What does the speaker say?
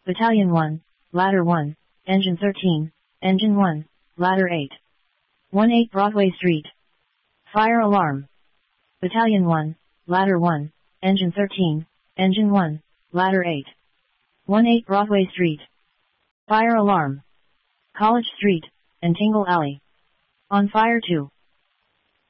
Battalion 1, Ladder 1, Engine 13, Engine 1, Ladder 8. 18 Broadway Street. Fire alarm. Battalion 1, Ladder 1, Engine 13, Engine 1, Ladder 8. 18 Broadway Street. Fire alarm. College Street, and Tingle Alley. On fire 2.